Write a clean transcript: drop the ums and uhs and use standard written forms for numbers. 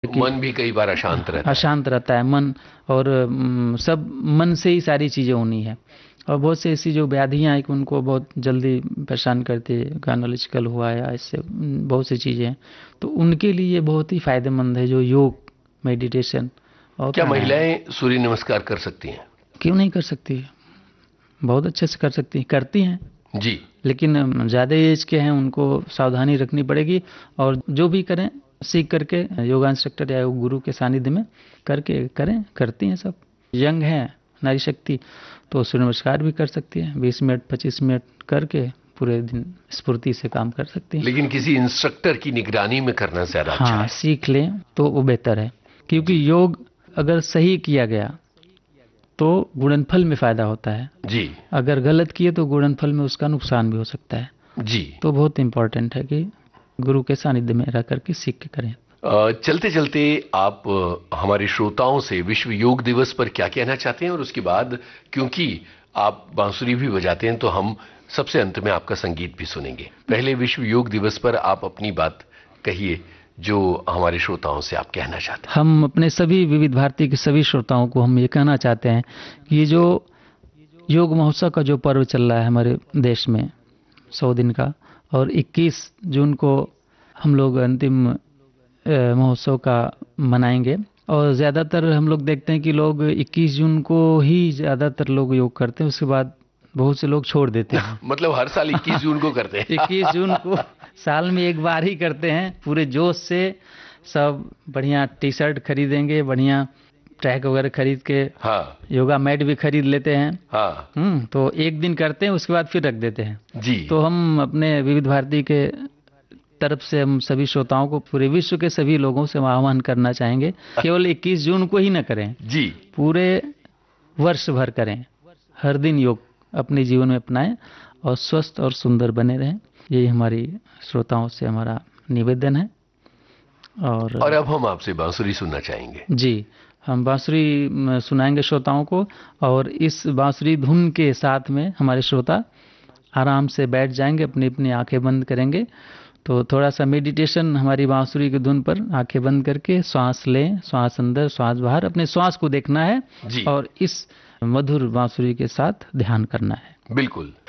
कि मन भी कई बार अशांत रहता है। अशांत रहता है मन, और सब मन से ही सारी चीज़ें होनी है। और बहुत से ऐसी जो व्याधियाँ हैं कि उनको बहुत जल्दी परेशान करती है, गायनोलॉजिकल हुआ या इससे बहुत सी चीज़ें हैं, तो उनके लिए बहुत ही फायदेमंद है जो योग, मेडिटेशन और क्या प्राणायाम। महिलाएं सूर्य नमस्कार कर सकती हैं? क्यों नहीं कर सकती है, बहुत अच्छे से कर सकती हैं, करती हैं। जी। लेकिन ज़्यादा एज के हैं उनको सावधानी रखनी पड़ेगी, और जो भी करें सीख करके योगा इंस्ट्रक्टर या योग गुरु के सानिध्य में करके करें, करती हैं सब। यंग है नारी शक्ति तो सूर्य नमस्कार भी कर सकती है, 20 मिनट 25 मिनट करके पूरे दिन स्फूर्ति से काम कर सकती है। लेकिन किसी इंस्ट्रक्टर की निगरानी में करना ज्यादा अच्छा हाँ, है। सीख लें तो वो बेहतर है, क्योंकि योग अगर सही किया गया तो गुणनफल में फायदा होता है, जी अगर गलत किए तो गुणनफल में उसका नुकसान भी हो सकता है। जी। तो बहुत इम्पोर्टेंट है कि गुरु के सानिध्य में रह करके सीख के करें। चलते चलते आप हमारे श्रोताओं से विश्व योग दिवस पर क्या कहना चाहते हैं, और उसके बाद क्योंकि आप बांसुरी भी बजाते हैं तो हम सबसे अंत में आपका संगीत भी सुनेंगे। पहले विश्व योग दिवस पर आप अपनी बात कहिए जो हमारे श्रोताओं से आप कहना चाहते हैं। हम अपने सभी विविध भारती के सभी श्रोताओं को हम ये कहना चाहते हैं कि ये जो योग महोत्सव का जो पर्व चल रहा है हमारे देश में 100 दिन का, और 21 जून को हम लोग अंतिम महोत्सव का मनाएंगे, और ज़्यादातर हम लोग देखते हैं कि लोग 21 जून को ही ज़्यादातर लोग योग करते हैं, उसके बाद बहुत से लोग छोड़ देते हैं। मतलब हर साल 21 जून को करते हैं। 21 जून को साल में एक बार ही करते हैं, पूरे जोश से सब बढ़िया टी शर्ट खरीदेंगे, बढ़िया ट्रैक वगैरह खरीद के, हाँ योगा मैट भी खरीद लेते हैं। हाँ। तो एक दिन करते हैं, उसके बाद फिर रख देते हैं। जी। तो हम अपने विविध भारती के तरफ से हम सभी श्रोताओं को, पूरे विश्व के सभी लोगों से आह्वान करना चाहेंगे, केवल 21 जून को ही न करें, जी पूरे वर्ष भर करें, हर दिन योग अपने जीवन में अपनाएं और स्वस्थ और सुंदर बने रहें। यही हमारी श्रोताओं से हमारा निवेदन है। और अब हम आपसे बांसुरी सुनना चाहेंगे। जी, हम बांसुरी सुनाएंगे श्रोताओं को, और इस बांसुरी धुन के साथ में हमारे श्रोता आराम से बैठ जाएंगे, अपनी अपनी आंखें बंद करेंगे। तो थोड़ा सा मेडिटेशन हमारी बांसुरी की धुन पर आंखें बंद करके श्वास लें, श्वास अंदर श्वास बाहर, अपने श्वास को देखना है जी। और इस मधुर बांसुरी के साथ ध्यान करना है। बिल्कुल।